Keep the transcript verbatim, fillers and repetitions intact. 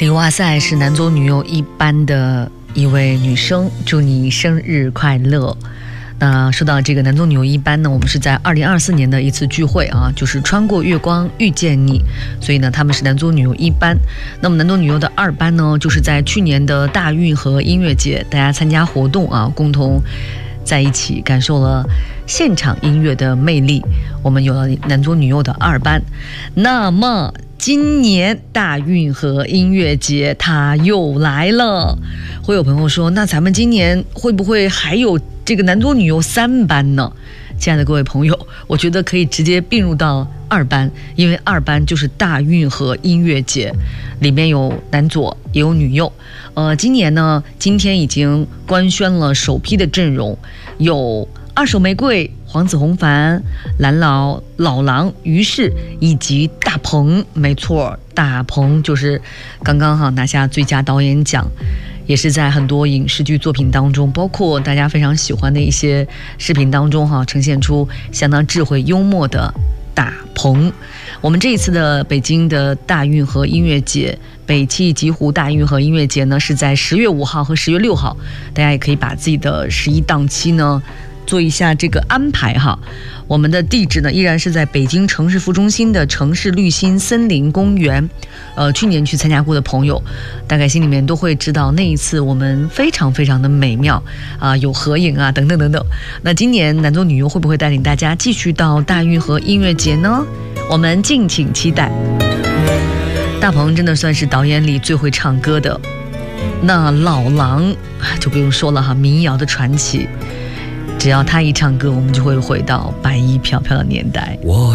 李哇塞是男左女右一班的一位女生，祝你生日快乐。那说到这个男左女右一班呢，我们是在二零二四年的一次聚会啊，就是穿过月光遇见你，所以呢他们是男左女右一班。那么男左女右的二班呢，就是在去年的大运河音乐节，大家参加活动啊，共同在一起感受了现场音乐的魅力，我们有了男左女右的二班。那么今年大运河音乐节它又来了，会有朋友说，那咱们今年会不会还有这个男左女右三班呢？亲爱的各位朋友，我觉得可以直接并入到二班，因为二班就是大运河音乐节，里面有男左也有女右。呃，今年呢，今天已经官宣了首批的阵容，有二手玫瑰、黄子弘凡、蓝老、老狼、于适以及大鹏。没错，大鹏就是刚刚哈拿下最佳导演奖，也是在很多影视剧作品当中，包括大家非常喜欢的一些视频当中哈，呈现出相当智慧幽默的大鹏。我们这一次的北京的大运河音乐节，北汽极湖大运河音乐节呢，是在十月五号和十月六号，大家也可以把自己的十一档期呢做一下这个安排哈。我们的地址呢依然是在北京城市副中心的城市绿心森林公园。呃，去年去参加过的朋友，大概心里面都会知道那一次我们非常非常的美妙啊、呃，有合影啊等等等等。那今年男左女右会不会带领大家继续到大运河音乐节呢？我们敬请期待。大鹏真的算是导演里最会唱歌的，那老狼就不用说了哈，民谣的传奇。只要他一唱歌，我们就会回到白衣飘飘的年代。我